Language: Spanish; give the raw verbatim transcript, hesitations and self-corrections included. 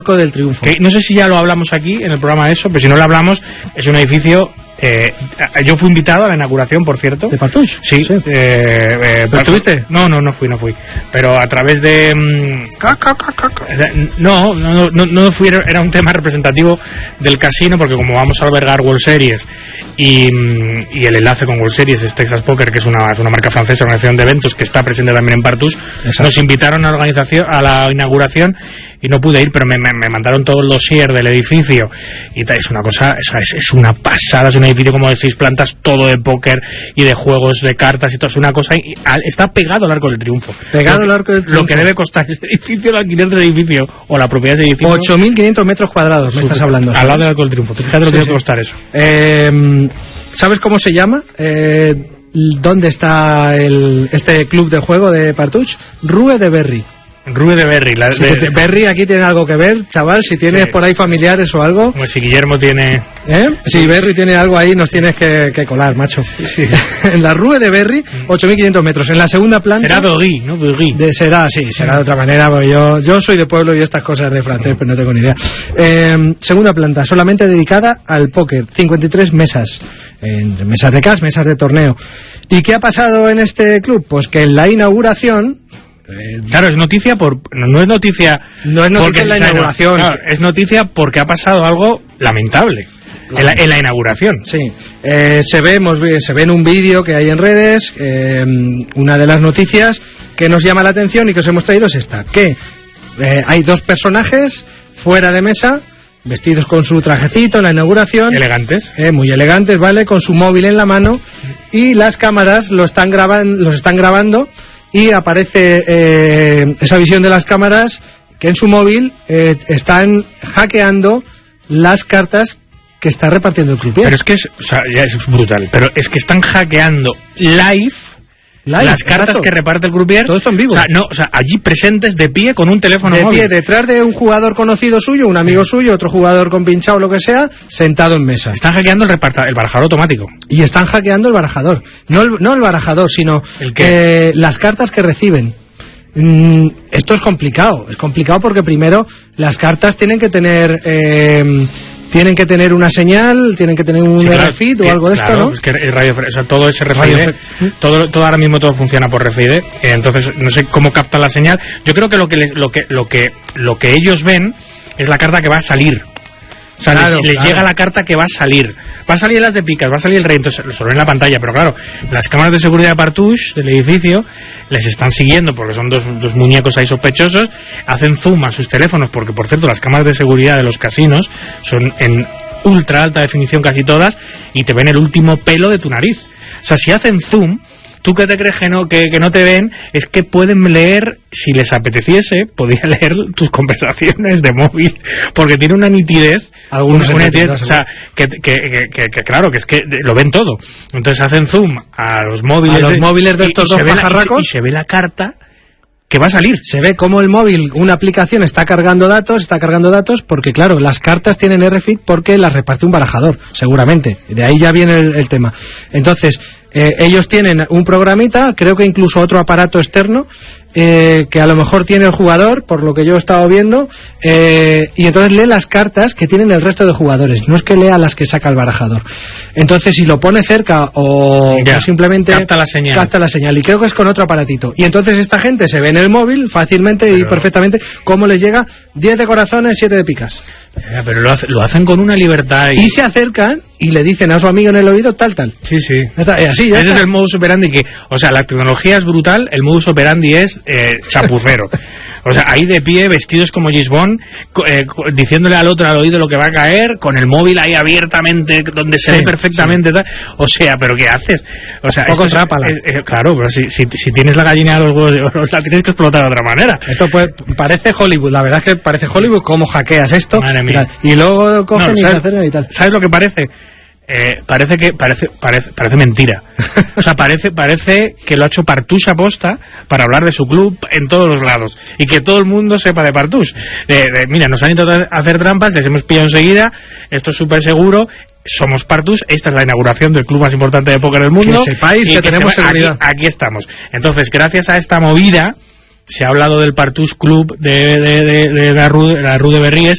del Triunfo. Que no sé si ya lo hablamos aquí en el programa de eso, pero si no lo hablamos, es un edificio... Eh, yo fui invitado a la inauguración, por cierto. ¿De Partouche? Sí. sí. Eh, eh, ¿Pero estuviste? No, no, no fui, no fui. Pero a través de... Mmm, no, no, no, no fui, era un tema representativo del casino, porque como vamos a albergar World Series y, y el enlace con World Series es Texas Poker, que es una, es una marca francesa, organización de eventos que está presente también en Partouche. Exacto. Nos invitaron a la organización, a la inauguración, y no pude ir, pero me, me, me mandaron todo el dossier del edificio y tal. Es una cosa, es, es una pasada, es un edificio como de seis plantas, todo de póker y de juegos de cartas y todo, es una cosa, y está pegado al Arco del Triunfo. Pegado al Arco del Triunfo. Lo que debe costar ese edificio, el alquiler de ese edificio o la propiedad de ese edificio. ocho mil quinientos metros cuadrados, me estás hablando. Al lado del Arco del Triunfo. Fíjate lo sí, que debe sí. costar eso. Eh, ¿Sabes cómo se llama? Eh, ¿Dónde está el, este club de juego de Partouche? Rue de Berry. Rue de Berry. La, sí, de, de, Berry aquí tiene algo que ver, chaval, si tienes sí. por ahí familiares o algo. Pues si Guillermo tiene... ¿Eh? Si Berry tiene algo ahí, nos tienes que, que colar, macho. Sí. En la Rue de Berry, ocho mil quinientos metros. En la segunda planta... Será Berry, ¿no? Berry. De, será, sí, será de otra manera, porque yo, yo soy de pueblo y estas cosas de francés, pero no tengo ni idea. Eh, segunda planta, solamente dedicada al póker. cincuenta y tres mesas. Eh, mesas de cash, mesas de torneo. ¿Y qué ha pasado en este club? Pues que en la inauguración... Eh, claro, es noticia por... No, no es noticia... No es noticia en la inauguración. Claro, es noticia porque ha pasado algo lamentable en la, en la inauguración. Sí. Eh, se ve, hemos, se ve en un vídeo que hay en redes, eh, una de las noticias que nos llama la atención y que os hemos traído es esta, que eh, hay dos personajes fuera de mesa, vestidos con su trajecito en la inauguración. Elegantes. Eh, muy elegantes, ¿vale? Con su móvil en la mano y las cámaras lo están graban, los están grabando. Y aparece eh, esa visión de las cámaras que en su móvil eh, están hackeando las cartas que está repartiendo el croupier. Pero es que es, o sea, ya es brutal, pero es que están hackeando live, live las cartas exacto. que reparte el croupier. Todo esto en vivo. O sea, no, o sea, allí presentes de pie con un teléfono de móvil. De pie, detrás de un jugador conocido suyo, un amigo sí. suyo, otro jugador con pinchado o lo que sea, sentado en mesa. Están hackeando el, reparta, el barajador automático. Y están hackeando el barajador. No el, no el barajador, sino ¿El qué? Eh, las cartas que reciben. Mm, esto es complicado. Es complicado porque primero las cartas tienen que tener... Eh, tienen que tener una señal, tienen que tener un sí, claro, R F I D o algo de claro, esto, ¿no? Es que es radio, o sea, todo es R F I D, todo, todo ahora mismo todo funciona por R F I D, entonces no sé cómo capta la señal. Yo creo que lo que les, lo que lo que lo que ellos ven es la carta que va a salir. O sea, claro, les, les claro. llega la carta que va a salir. Va a salir las de picas, va a salir el rey, entonces lo ven en la pantalla, pero claro, las cámaras de seguridad de Partouche, del edificio, les están siguiendo porque son dos, dos muñecos ahí sospechosos, hacen zoom a sus teléfonos, porque por cierto las cámaras de seguridad de los casinos son en ultra alta definición casi todas, y te ven el último pelo de tu nariz. O sea, si hacen zoom, tú que te crees que no, que, que no te ven, es que pueden leer, si les apeteciese, podrían leer tus conversaciones de móvil, porque tiene una nitidez, algunos una, una nitidez, o sea, que, que, que, que, que claro, que es que lo ven todo. Entonces hacen zoom a los móviles, a los de, móviles de estos y, y dos pajarracos, y, y se ve la carta que va a salir. Se ve cómo el móvil, una aplicación, está cargando datos, está cargando datos, porque claro, las cartas tienen R F I D porque las reparte un barajador, seguramente. De ahí ya viene el, el tema. Entonces, eh, ellos tienen un programita, creo que incluso otro aparato externo, eh, que a lo mejor tiene el jugador, por lo que yo he estado viendo, eh, y entonces lee las cartas que tienen el resto de jugadores, no es que lea las que saca el barajador. Entonces, si lo pone cerca o, ya, o simplemente capta la señal. capta la señal, y creo que es con otro aparatito. Y entonces esta gente se ve en el móvil fácilmente pero... y perfectamente cómo les llega diez de corazones, siete de picas. Ya, pero lo, hace, lo hacen con una libertad y... y se acercan y le dicen a su amigo en el oído tal tal. Sí, sí. Está, así, ya ese está. Es el modus operandi que, o sea, la tecnología es brutal, el modus operandi es eh, chapucero. O sea, ahí de pie, vestidos como James Bond, eh, diciéndole al otro al oído lo que va a caer, con el móvil ahí abiertamente, donde se sí, ve perfectamente. Sí. Tal. O sea, ¿pero qué haces? O sea, poco esto es, eh, eh, claro, pero si, si, si tienes la gallina de los huevos de oro, la tienes que explotar de otra manera. Esto pues, parece Hollywood, la verdad es que parece Hollywood, cómo hackeas esto. Madre mía. Y luego cogen no, y ¿sabes, se hacen y tal. ¿Sabes lo que parece? Eh, parece que parece parece parece mentira. O sea, parece parece que lo ha hecho Partouche aposta para hablar de su club en todos los lados y que todo el mundo sepa de Partouche. Eh, eh, mira, nos han intentado hacer trampas, les hemos pillado enseguida. Esto es súper seguro. Somos Partouche, esta es la inauguración del club más importante de póker del mundo. Que sepáis que, que tenemos sepa, seguridad. Aquí, aquí estamos. Entonces, gracias a esta movida se ha hablado del Partouche Club de, de, de, de la Rue, la Rue de Berry